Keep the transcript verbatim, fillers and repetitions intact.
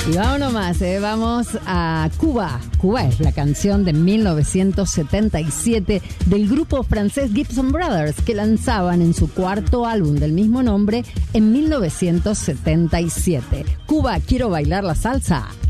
Y vámonos más, ¿eh? Vamos a Cuba. Cuba es la canción de mil novecientos setenta y siete del grupo francés Gibson Brothers, que lanzaban en su cuarto álbum del mismo nombre en mil novecientos setenta y siete. Cuba, quiero bailar la salsa.